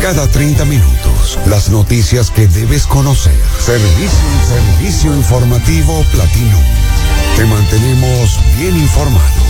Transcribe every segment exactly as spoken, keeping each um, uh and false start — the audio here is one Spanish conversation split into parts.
Cada treinta minutos, las noticias que debes conocer. Servicio, servicio informativo Platinum. Te mantenemos bien informado.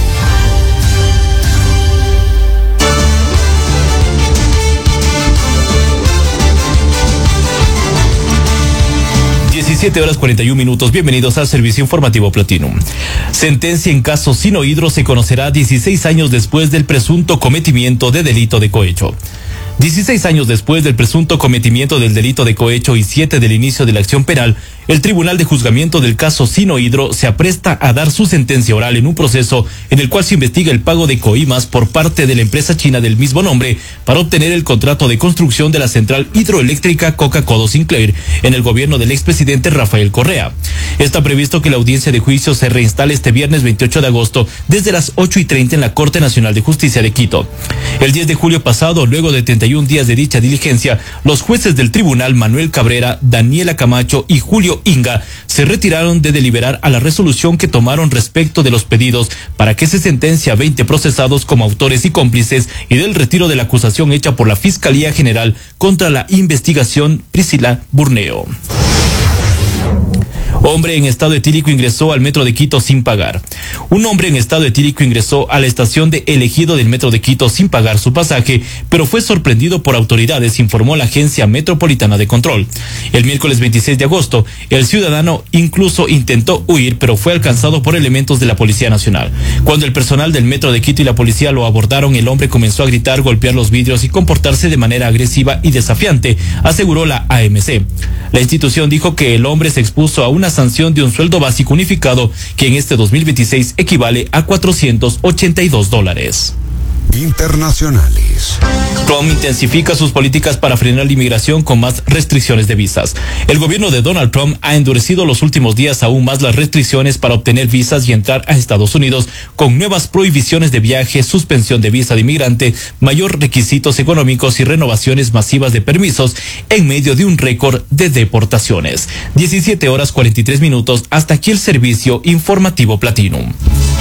diecisiete horas cuarenta y un minutos. Bienvenidos al servicio informativo Platinum. Sentencia en caso Sinohydro se conocerá dieciséis años después del presunto cometimiento de delito de cohecho. dieciséis años después del presunto cometimiento del delito de cohecho y siete del inicio de la acción penal, el Tribunal de Juzgamiento del caso Sinohydro se apresta a dar su sentencia oral en un proceso en el cual se investiga el pago de coimas por parte de la empresa china del mismo nombre para obtener el contrato de construcción de la central hidroeléctrica Coca-Codo Sinclair en el gobierno del expresidente Rafael Correa. Está previsto que la audiencia de juicio se reinstale este viernes veintiocho de agosto desde las ocho y treinta en la Corte Nacional de Justicia de Quito. El diez de julio pasado, luego de treinta y un días de dicha diligencia, los jueces del tribunal Manuel Cabrera, Daniela Camacho y Julio Inga se retiraron de deliberar a la resolución que tomaron respecto de los pedidos para que se sentencie a veinte procesados como autores y cómplices y del retiro de la acusación hecha por la Fiscalía General contra la investigación Priscila Burneo. Hombre en estado etílico ingresó al metro de Quito sin pagar. Un hombre en estado etílico ingresó a la estación de El Ejido del metro de Quito sin pagar su pasaje, pero fue sorprendido por autoridades, informó la Agencia Metropolitana de Control. El miércoles veintiséis de agosto, el ciudadano incluso intentó huir, pero fue alcanzado por elementos de la Policía Nacional. Cuando el personal del metro de Quito y la policía lo abordaron, el hombre comenzó a gritar, golpear los vidrios y comportarse de manera agresiva y desafiante, aseguró la A M C. La institución dijo que el hombre se expuso a una sanción de un sueldo básico unificado que en este dos mil veintiséis equivale a cuatrocientos ochenta y dos dólares. Internacionales. Trump intensifica sus políticas para frenar la inmigración con más restricciones de visas. El gobierno de Donald Trump ha endurecido los últimos días aún más las restricciones para obtener visas y entrar a Estados Unidos, con nuevas prohibiciones de viaje, suspensión de visa de inmigrante, mayor requisitos económicos y renovaciones masivas de permisos en medio de un récord de deportaciones. diecisiete horas cuarenta y tres minutos. Hasta aquí el servicio informativo Platinum.